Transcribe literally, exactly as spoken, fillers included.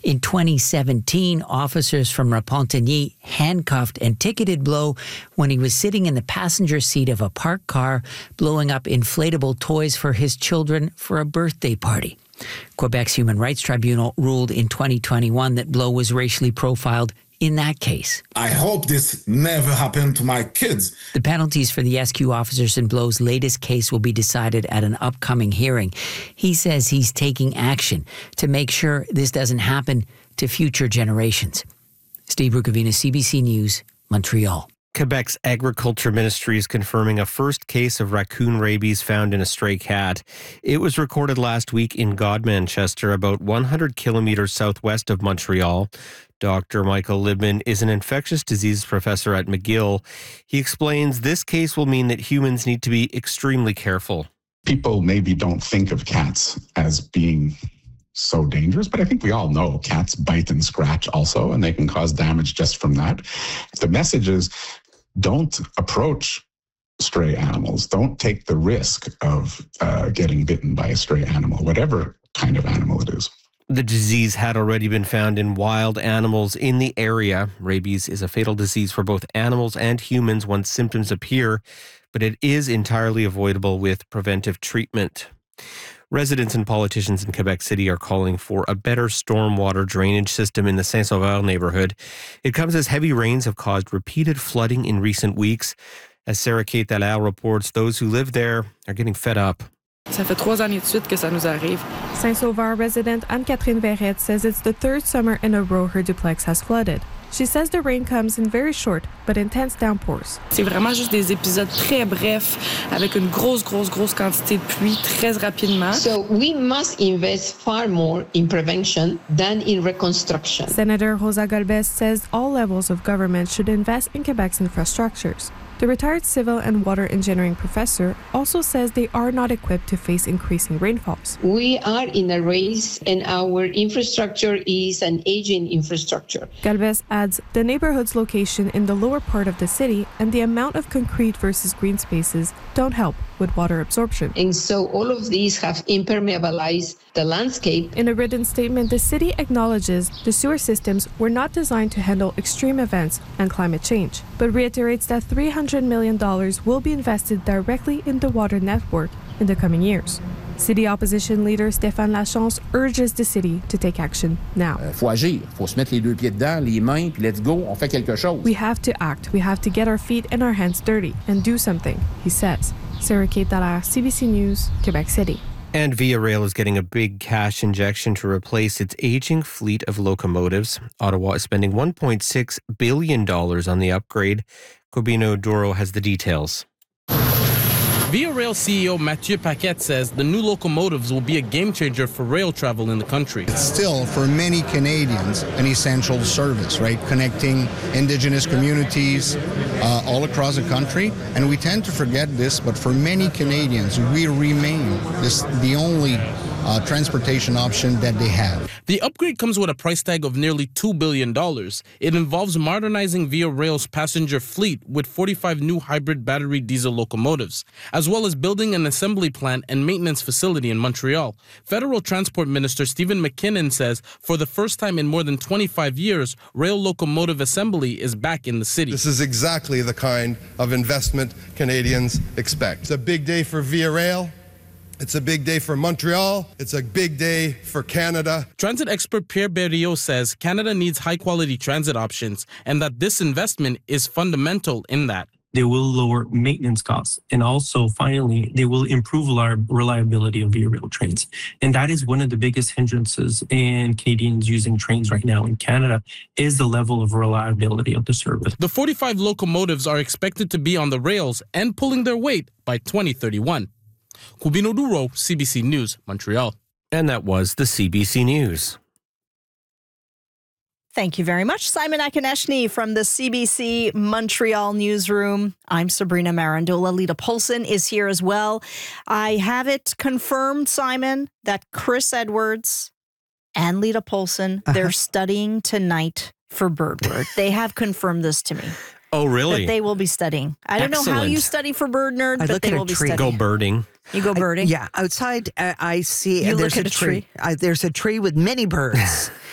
In twenty seventeen, officers from Repentigny handcuffed and ticketed Blot when he was sitting in the passenger seat of a parked car, blowing up inflatable toys for his children for a birthday party. Quebec's Human Rights Tribunal ruled in twenty twenty-one that Blot was racially profiled in that case. I hope this never happened to my kids. The penalties for the S Q officers in Blot's latest case will be decided at an upcoming hearing. He says he's taking action to make sure this doesn't happen to future generations. Steve Rukavina, C B C News, Montreal. Quebec's Agriculture Ministry is confirming a first case of raccoon rabies found in a stray cat. It was recorded last week in Godmanchester, about one hundred kilometers southwest of Montreal. Doctor Michael Libman is an infectious disease professor at McGill. He explains this case will mean that humans need to be extremely careful. People maybe don't think of cats as being so dangerous, but I think we all know cats bite and scratch also, and they can cause damage just from that. The message is, don't approach stray animals. Don't take the risk of uh, getting bitten by a stray animal, whatever kind of animal it is. The disease had already been found in wild animals in the area. Rabies is a fatal disease for both animals and humans once symptoms appear, but it is entirely avoidable with preventive treatment. Residents and politicians in Quebec City are calling for a better stormwater drainage system in the Saint-Sauveur neighborhood. It comes as heavy rains have caused repeated flooding in recent weeks. As Sarah Kate Dallaire reports, those who live there are getting fed up. Ça fait trois années de suite que ça nous arrive. Saint-Sauveur resident Anne-Catherine Verrette says it's the third summer in a row her duplex has flooded. She says the rain comes in very short but intense downpours. C'est vraiment juste des épisodes très brefs avec une grosse, grosse, grosse quantité de pluie très rapidement. So we must invest far more in prevention than in reconstruction. Senator Rosa Golbes says all levels of government should invest in Quebec's infrastructures. The retired civil and water engineering professor also says they are not equipped to face increasing rainfalls. We are in a race and our infrastructure is an aging infrastructure. Galvez adds the neighborhood's location in the lower part of the city and the amount of concrete versus green spaces don't help with water absorption. And so all of these have impermeabilized the landscape. In a written statement, the city acknowledges the sewer systems were not designed to handle extreme events and climate change, but reiterates that three hundred million dollars will be invested directly in the water network in the coming years. City opposition leader Stéphane Lachance urges the city to take action now. Uh, faut agir, faut se mettre les deux pieds dedans, les mains, puis let's go, on fait quelque chose. We have to act. We have to get our feet and our hands dirty and do something, he says. Sarah Kate Dallaire, C B C News, Quebec City. And Via Rail is getting a big cash injection to replace its aging fleet of locomotives. Ottawa is spending one point six billion dollars on the upgrade. Cobino Duro has the details. Via Rail C E O Mathieu Paquette says the new locomotives will be a game changer for rail travel in the country. It's still, for many Canadians, an essential service, right? Connecting Indigenous communities uh, all across the country. And we tend to forget this, but for many Canadians, we remain this the only uh, transportation option that they have. The upgrade comes with a price tag of nearly two billion dollars. It involves modernizing Via Rail's passenger fleet with forty-five new hybrid battery diesel locomotives, as well as building an assembly plant and maintenance facility in Montreal. Federal Transport Minister Stephen McKinnon says for the first time in more than twenty-five years, rail locomotive assembly is back in the city. This is exactly the kind of investment Canadians expect. It's a big day for Via Rail. It's a big day for Montreal. It's a big day for Canada. Transit expert Pierre Berriot says Canada needs high-quality transit options and that this investment is fundamental in that. They will lower maintenance costs. And also, finally, they will improve our reliability of Via Rail trains. And that is one of the biggest hindrances in Canadians using trains right now in Canada is the level of reliability of the service. The forty-five locomotives are expected to be on the rails and pulling their weight by twenty thirty-one. Cubino Duro, C B C News, Montreal. And that was the C B C News. Thank you very much, Simon Akoneshny from the C B C Montreal newsroom. I'm Sabrina Marandola. Lita Polson is here as well. I have it confirmed, Simon, that Chris Edwards and Lita Polson, uh-huh. they're studying tonight for Birdword. They have confirmed this to me. Oh, really? That they will be studying. I don't Excellent. know how you study for Bird Nerd, I but they will be tree. studying. Go birding. You go birding? I, yeah, outside uh, I see you uh, there's look at a, a tree. tree. Uh, there's a tree with many birds.